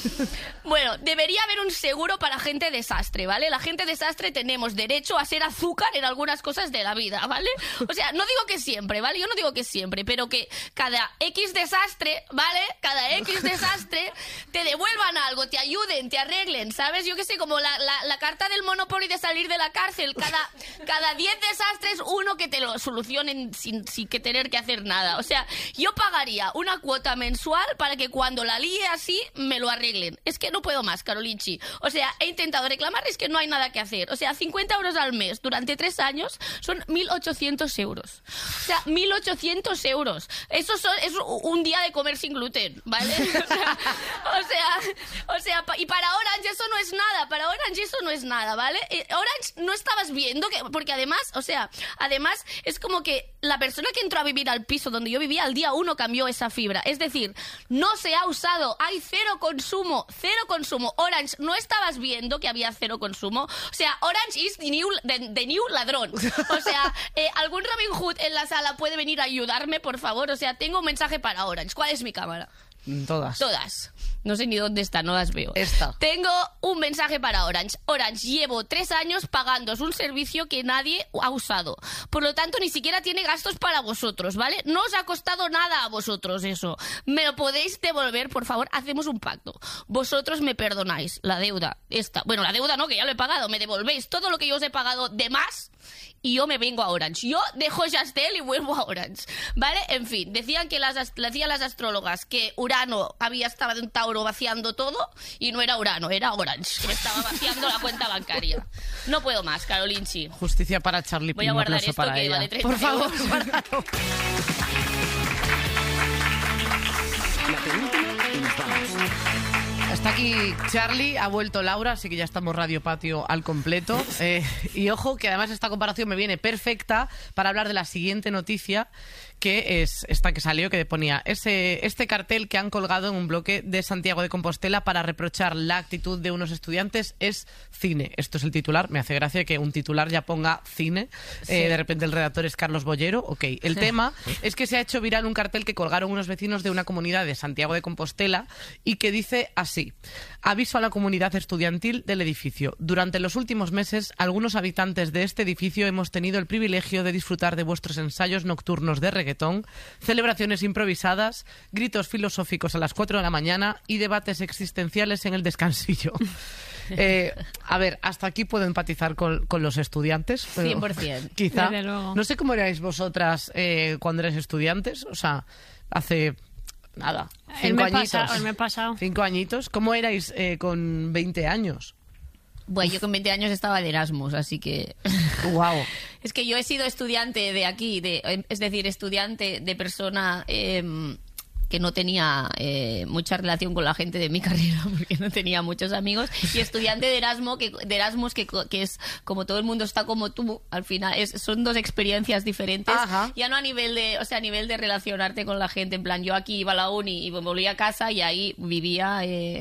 S4: Bueno, debería haber un seguro para gente desastre, ¿vale? La gente desastre tenemos derecho a ser azúcar en algunas cosas de la vida, ¿vale? O sea, no digo que siempre, ¿vale? Yo no digo que siempre, pero que cada X desastre, ¿vale? Cada X desastre te devuelvan algo, te ayuden, te arreglen, ¿sabes? Yo qué sé, como la, la, la carta del Monopoly de salir de la cárcel. Cada, cada diez desastres, uno que te lo solucionen sin, sin que tener que hacer nada. O sea, yo pagaría una cuota mensual para que cuando la líe así, me lo arreglen. Es que no puedo más, Carolinchi. O sea, he intentado reclamar, es que no hay nada que hacer. O sea, cincuenta euros al mes durante tres años son mil ochocientos euros. O sea, mil ochocientos euros. Eso son, es un día de comer sin gluten, ¿vale? O sea, o sea, o sea, pa- y para Orange eso no es nada. Para Orange eso no es nada, ¿vale? Eh, Orange no estabas viendo que, porque además, o sea, además es como que la persona que entró a vivir al piso donde yo vivía al día uno cambió esa fibra. Es decir, no se ha usado, hay cero consumo, cero consumo. Orange, no estabas viendo que había cero consumo. O sea, Orange is the new, the, the new ladrón. O sea, eh, ¿algún Robin Hood en la sala puede venir a ayudarme, por favor? O sea, tengo un mensaje para Orange. ¿Cuál es mi cámara?
S2: Todas.
S4: Todas. No sé ni dónde está, no las veo.
S2: Esta.
S4: Tengo un mensaje para Orange. Orange, llevo tres años pagándoos un servicio que nadie ha usado. Por lo tanto, ni siquiera tiene gastos para vosotros, ¿vale? No os ha costado nada a vosotros eso. ¿Me lo podéis devolver, por favor? Hacemos un pacto. Vosotros me perdonáis la deuda. Esta. Bueno, la deuda no, que ya lo he pagado. Me devolvéis todo lo que yo os he pagado de más y yo me vengo a Orange. Yo dejo Yastel y vuelvo a Orange, ¿vale? En fin, decían que las, ast- decían las astrólogas que Urano había estado en Tauro vaciando todo y no era Urano, era Orange, que estaba vaciando la cuenta bancaria. No puedo más, Carolinchi.
S2: Justicia para Charlie
S4: Voy a
S2: Pino,
S4: guardar
S2: aplauso
S4: esto
S2: para
S4: que
S2: ella.
S4: vale treinta
S2: Por favor,
S4: euros.
S2: guárdalo.
S3: La penúltima y nos vamos.
S2: Está aquí Charlie, ha vuelto Laura, así que ya estamos Radio Patio al completo. Eh, y ojo, que además esta comparación me viene perfecta para hablar de la siguiente noticia, que es esta que salió, que ponía ese, este cartel que han colgado en un bloque de Santiago de Compostela para reprochar la actitud de unos estudiantes es cine. Esto es el titular. Me hace gracia que un titular ya ponga cine. Eh, de repente el redactor es Carlos Bollero. Ok, el tema es que se ha hecho viral un cartel que colgaron unos vecinos de una comunidad de Santiago de Compostela y que dice así: aviso a la comunidad estudiantil del edificio. Durante los últimos meses, algunos habitantes de este edificio hemos tenido el privilegio de disfrutar de vuestros ensayos nocturnos de reggaetón, celebraciones improvisadas, gritos filosóficos a las cuatro de la mañana y debates existenciales en el descansillo. Eh, a ver, hasta aquí puedo empatizar con, con los estudiantes. Pero
S4: cien por ciento.
S2: Quizá.
S1: Desde luego.
S2: No sé cómo erais vosotras eh, cuando erais estudiantes. O sea, hace... Nada,
S1: El
S2: cinco
S1: mes
S2: añitos.
S1: pasado, el mes pasado.
S2: Cinco añitos. ¿Cómo erais eh, con veinte años?
S4: Bueno, yo con veinte años estaba de Erasmus, así que...
S2: Wow.
S4: Es que yo he sido estudiante de aquí, de, es decir, estudiante de persona eh, que no tenía eh, mucha relación con la gente de mi carrera, porque no tenía muchos amigos, y estudiante de Erasmus, que, de Erasmus que, que es como todo el mundo está como tú, al final es, son dos experiencias diferentes.
S2: Ajá.
S4: Ya no a nivel de, o sea, a nivel de relacionarte con la gente, en plan, yo aquí iba a la uni y me volví a casa y ahí vivía... Eh,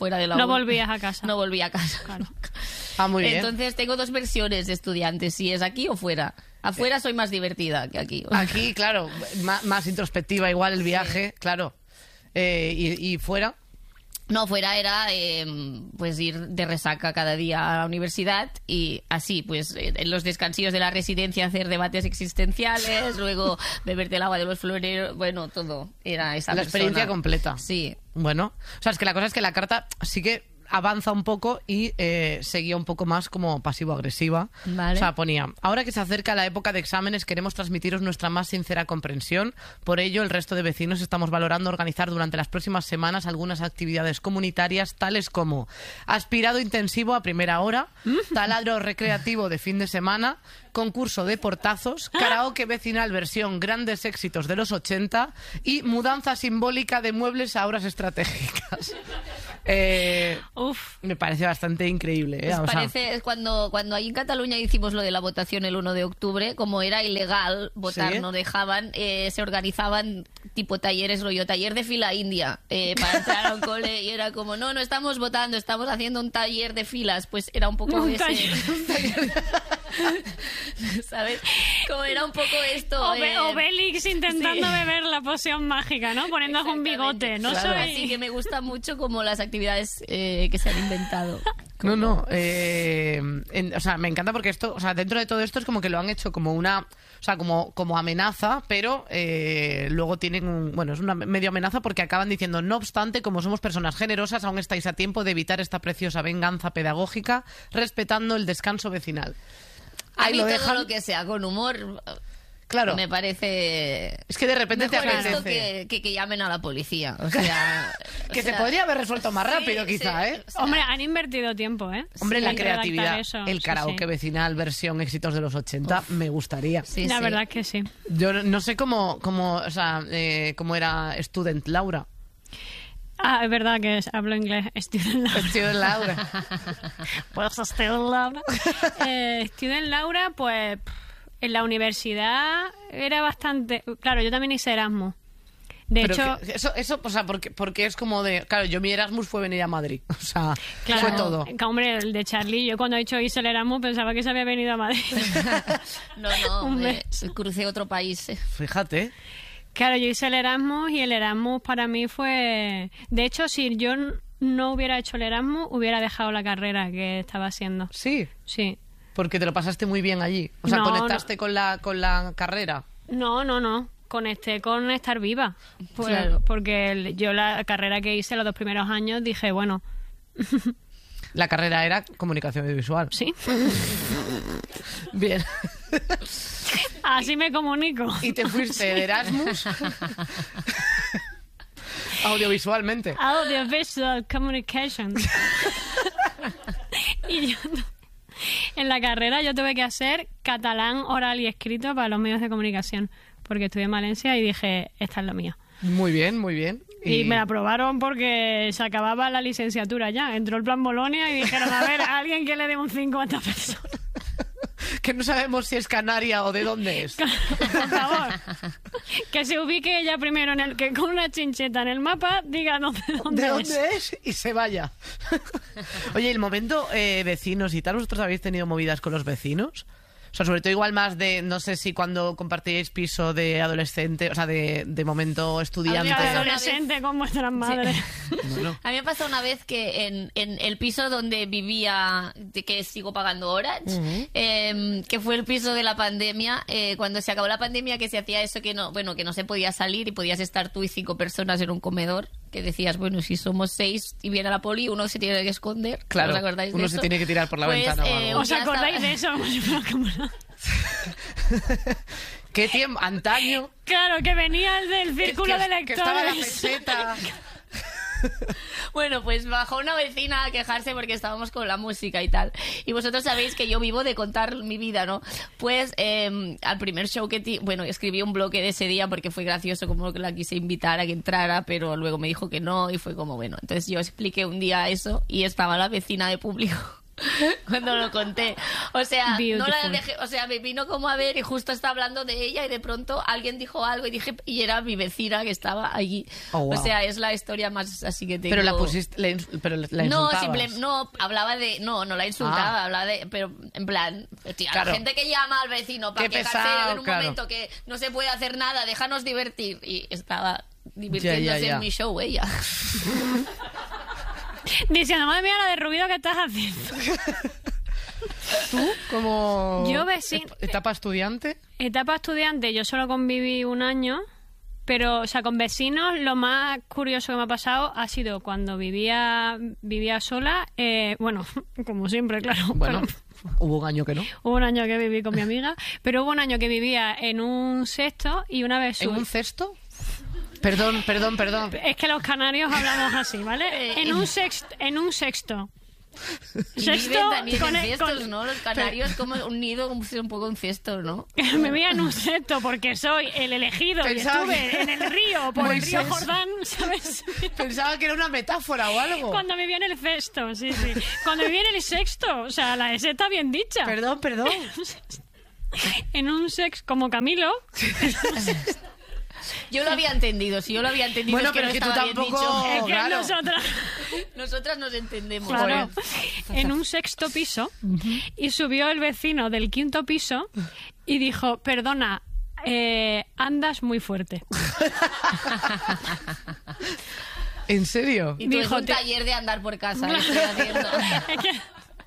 S4: fuera de la
S5: No
S4: U N.
S5: volvías a casa.
S4: No volví a casa.
S5: Claro.
S2: Ah, muy bien.
S4: Entonces tengo dos versiones de estudiantes, si es aquí o fuera. Afuera soy más divertida que aquí.
S2: Aquí, claro, más, más introspectiva igual el viaje, claro. Eh, y, y fuera...
S4: No, fuera era eh, pues ir de resaca cada día a la universidad y así, pues eh, en los descansillos de la residencia hacer debates existenciales, luego beberte el agua de los floreros, bueno, todo era esa
S2: La
S4: persona.
S2: experiencia completa.
S4: Sí.
S2: Bueno, o sea, es que la cosa es que la carta sí que avanza un poco y eh, seguía un poco más como pasivo-agresiva.
S4: Vale.
S2: O sea, ponía, ahora que se acerca la época de exámenes queremos transmitiros nuestra más sincera comprensión. Por ello, el resto de vecinos estamos valorando organizar durante las próximas semanas algunas actividades comunitarias tales como aspirado intensivo a primera hora, taladro recreativo de fin de semana, concurso de portazos, karaoke vecinal versión grandes éxitos de los ochenta y mudanza simbólica de muebles a horas estratégicas. Eh,
S5: Uf.
S2: me parece bastante increíble. ¿eh?
S4: Pues
S2: O sea,
S4: parece es cuando, cuando ahí en Cataluña hicimos lo de la votación el uno de octubre, como era ilegal votar,
S2: ¿Sí?
S4: no dejaban, eh, se organizaban tipo talleres, rollo taller de fila india, eh, para entrar a un cole y era como, no, no estamos votando, estamos haciendo un taller de filas, pues era un poco
S5: Un
S4: ese...
S5: taller.
S4: ¿Sabes? Como era un poco esto...
S5: Obe-
S4: eh,
S5: Obelix intentando
S4: sí.
S5: beber la poción mágica, ¿no? Poniéndose un bigote. No
S2: Claro.
S5: soy...
S4: Así que me gusta mucho como las actividades eh, que se han inventado.
S2: No, no. eh, en- o sea, me encanta porque esto, o sea, dentro de todo esto es como que lo han hecho como una, o sea, como, como amenaza, pero eh, luego tienen un, bueno, es una medio amenaza porque acaban diciendo, no obstante, como somos personas generosas, aún estáis a tiempo de evitar esta preciosa venganza pedagógica, respetando el descanso vecinal.
S4: A
S2: Ahí
S4: mí
S2: lo
S4: todo
S2: dejan.
S4: lo que sea con humor
S2: Claro.
S4: me parece...
S2: Es que de repente te
S4: Mejor
S2: apetece.
S4: esto que, que, que llamen a la policía. O sea,
S2: Que
S4: o
S2: se
S4: sea,
S2: podría haber resuelto más
S4: sí,
S2: rápido, quizá,
S4: sí,
S2: ¿eh?
S4: o sea,
S5: Hombre, han invertido tiempo, ¿eh?
S2: Hombre,
S5: Sí,
S2: la
S5: en redactar
S2: creatividad,
S5: eso,
S2: el
S5: sí,
S2: karaoke
S5: sí.
S2: vecinal versión éxitos de los ochenta, me gustaría.
S4: sí,
S5: La
S4: sí.
S5: verdad es que sí.
S2: Yo no- no sé cómo, cómo, o sea, eh, cómo era Student Laura.
S5: Ah, es verdad que es- hablo inglés. Student Laura.
S2: Student Laura.
S5: Pues Student Laura. Eh, Student Laura, pues pff, en la universidad era bastante... Claro, yo también hice Erasmus. De
S2: Pero
S5: hecho...
S2: que- eso, eso, o sea, porque, porque es como de... Claro, yo mi Erasmus fue venir a Madrid. O sea,
S5: Claro,
S2: fue todo.
S5: que, hombre, el de Charlie, yo cuando he dicho hice el Erasmus pensaba que se había venido a Madrid.
S4: No, no,
S5: Un
S4: me-
S5: mes.
S4: crucé otro país. eh.
S2: Fíjate.
S5: Claro, yo hice el Erasmus y el Erasmus para mí fue... De hecho, si yo n- no hubiera hecho el Erasmus, hubiera dejado la carrera que estaba haciendo.
S2: Sí,
S5: Sí.
S2: porque te lo pasaste muy bien allí. O sea,
S5: No,
S2: conectaste con la con la carrera.
S5: No, no, no. Conecté con estar viva. Pues,
S4: Claro.
S5: Porque el- yo la carrera que hice los dos primeros años dije, bueno,
S2: La carrera era comunicación audiovisual.
S5: sí,
S2: Bien.
S5: así me comunico.
S2: Y te fuiste de Erasmus audiovisualmente.
S5: Audiovisual Communication. Y yo, en la carrera yo tuve que hacer catalán oral y escrito para los medios de comunicación, porque estudié en Valencia y dije, esta es lo mío.
S2: Muy bien, muy bien.
S5: Y me la aprobaron porque se acababa la licenciatura ya. Entró el plan Bolonia y dijeron, a ver, a alguien que le dé un cinco a esta persona.
S2: Que no sabemos si es canaria o de dónde es.
S5: Por favor. Que se ubique ella primero en el que con una chincheta en el mapa diga dónde, dónde
S2: ¿De
S5: es.
S2: dónde es? Y se vaya. Oye, el momento eh, vecinos y tal, ¿vosotros habéis tenido movidas con los vecinos? O sea, sobre todo igual más de, no sé si cuando compartíais piso de adolescente, o sea, de, de momento estudiante.
S5: De
S4: A mí me pasó
S5: adolescente con vuestras madres.
S2: Bueno,
S4: A mí me pasó una vez que en, en el piso donde vivía, de que sigo pagando Orange, eh, que fue el piso de la pandemia, eh, cuando se acabó la pandemia que se hacía eso que no, bueno, que no se podía salir y podías estar tú y cinco personas en un comedor, que decías, bueno, si somos seis y viene la poli, uno se tiene que esconder.
S2: Claro,
S4: ¿Os acordáis de
S2: uno
S4: eso?
S2: se tiene que tirar por la
S4: Pues,
S2: ventana o
S4: eh,
S2: algo.
S5: ¿Os
S4: ya
S5: acordáis
S4: estaba-
S5: de eso? Como si fuera como-
S2: ¿Qué tiempo? Antaño.
S5: Claro, que venía el del círculo
S2: que,
S5: de
S2: que estaba la
S5: lectores.
S2: peseta.
S4: Bueno, pues bajó una vecina a quejarse porque estábamos con la música y tal. Y vosotros sabéis que yo vivo de contar mi vida, ¿no? Pues eh, al primer show que... ti- Bueno, escribí un bloque de ese día porque fue gracioso, como que la quise invitar a que entrara, pero luego me dijo que no y fue como, bueno. Entonces yo expliqué un día eso y estaba la vecina de público Cuando lo conté. O sea, no la
S5: Beautiful.
S4: dejé, o sea, me vino como a ver y justo estaba hablando de ella y de pronto alguien dijo algo y dije, y era mi vecina que estaba allí.
S2: Oh, wow.
S4: O sea, es la historia más así que tengo.
S2: Pero la pusiste, la ins- pero la
S4: No,
S2: insultabas.
S4: simple, no, hablaba de, no, no la insultaba,
S2: Ah.
S4: hablaba de, pero en plan, tía,
S2: Claro.
S4: la gente que llama al vecino para
S2: Qué
S4: quejarse
S2: pesado,
S4: en un
S2: claro.
S4: momento que no se puede hacer nada, déjanos divertir. Y estaba divirtiéndose
S2: Ya, ya, ya.
S4: en mi show ella.
S5: Diciendo, madre mía, la de ruido que estás haciendo.
S2: ¿Tú como
S5: Yo vecin-
S2: et- etapa estudiante?
S5: Etapa estudiante, yo solo conviví un año, pero, o sea, con vecinos lo más curioso que me ha pasado ha sido cuando vivía vivía sola, eh, bueno, como siempre, claro.
S2: Bueno,
S5: pero
S2: hubo un año que no.
S5: hubo un año que viví con mi amiga, pero hubo un año que vivía en un sexto y una vez
S2: ¿En
S5: subí-
S2: un cesto? Perdón, perdón, perdón.
S5: Es que los canarios hablamos así, ¿vale? En un sexto, en un sexto.
S4: Y
S5: Sexto
S4: viven también
S5: con
S4: en
S5: el-
S4: cestos,
S5: con-
S4: ¿no? Los canarios como un nido, un, un poco un cesto, ¿no?
S5: Me veía en un sexto porque soy el elegido
S2: Pensaba
S5: y estuve
S2: que-
S5: en el río, por el río
S2: Moisés.
S5: Jordán, ¿sabes?
S2: Pensaba que era una metáfora o algo.
S5: Cuando vivía en el sexto, sí, sí. Cuando vivía en el sexto, o sea, la S está bien dicha.
S2: Perdón, perdón.
S5: En un sex como Camilo.
S4: Yo lo había entendido, si yo lo había entendido
S2: Bueno,
S4: es que
S2: pero
S4: no
S2: es que tú
S4: estaba bien
S2: tampoco-
S4: dicho.
S5: Es que
S2: claro.
S5: nosotras,
S4: Nosotras nos entendemos.
S5: claro, en un sexto piso, y subió el vecino del quinto piso y dijo, perdona, eh, andas muy fuerte.
S2: ¿En serio?
S4: Y tú
S5: Dijo,
S4: es un
S5: te-
S4: taller de andar por casa, ¿eh? Estoy haciendo.
S5: Es que...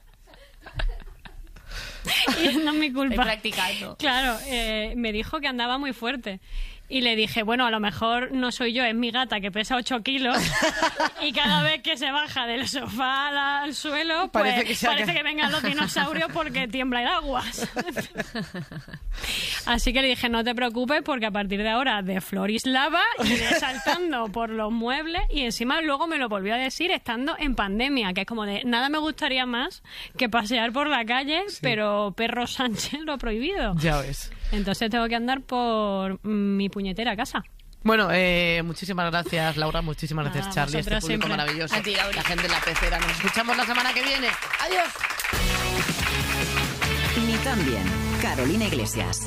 S5: Y no es mi
S4: Estoy
S5: culpa.
S4: practicando.
S5: Claro, eh, me dijo que andaba muy fuerte. Y le dije, bueno, a lo mejor no soy yo, es mi gata que pesa ocho kilos y cada vez que se baja del sofá al, al suelo, pues
S2: Parece que se ha
S5: parece
S2: ca-
S5: que vengan los dinosaurios porque tiembla el agua. Así que le dije, no te preocupes porque a partir de ahora de Florislava iré saltando por los muebles y encima luego me lo volvió a decir estando en pandemia, que es como de, nada me gustaría más que pasear por la calle, pero Perro Sánchez lo ha prohibido.
S2: Ya ves.
S5: Entonces tengo que andar por mm, mi puñetera casa.
S2: Bueno, eh, muchísimas gracias, Laura. Muchísimas gracias,
S5: Nada,
S2: Charlie. Este
S5: vosotras
S2: público
S5: siempre.
S2: maravilloso.
S4: A ti, Laura.
S2: La gente en la pecera. Nos escuchamos la semana que viene. ¡Adiós!
S3: Ni tan bien. Carolina Iglesias.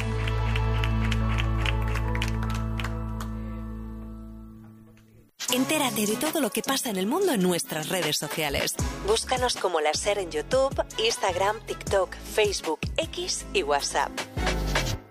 S6: Entérate de todo lo que pasa en el mundo en nuestras redes sociales. Búscanos como La Ser en YouTube, Instagram, TikTok, Facebook, X y WhatsApp.